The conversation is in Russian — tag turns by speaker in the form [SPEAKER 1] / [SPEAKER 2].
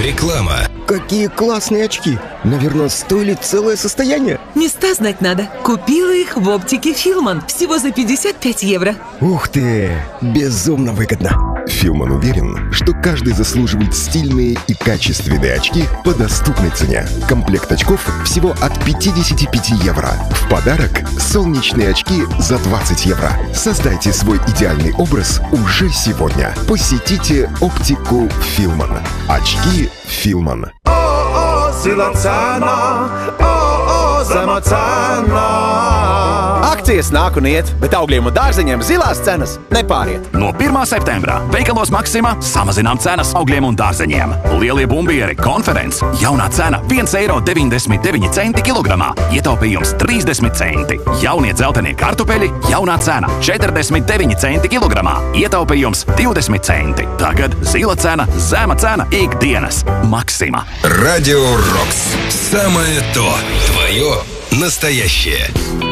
[SPEAKER 1] Реклама.
[SPEAKER 2] Какие классные очки! Наверное, стоили целое состояние.
[SPEAKER 3] Места знать надо. Купила их в оптике Филман. Всего за 55 евро.
[SPEAKER 2] Ух ты! Безумно выгодно.
[SPEAKER 4] Филман уверен, что каждый заслуживает стильные и качественные очки по доступной цене. Комплект очков всего от 55 евро. В подарок солнечные очки за 20 евро. Создайте свой идеальный образ уже сегодня. Посетите оптику Филман. Очки Филман.
[SPEAKER 5] Akcijas nāk un iet, bet augļiem un dārzeņiem zilās cenas nepāriet.
[SPEAKER 6] No 1. septembra veikalos Maxima samazinām cenas augļiem un dārzeņiem. Lielie bumbieri konferences jaunā cena 1,99 eiro kilogramā, ietaupījums 30 centi. Jaunie dzeltenie kartupeļi jaunā cena 49 centi kilogramā, ietaupījums 20 centi. Tagad zila cena, zema cena ikdienas. Maxima.
[SPEAKER 1] Радио Рокс. Самое то. Твое настоящее.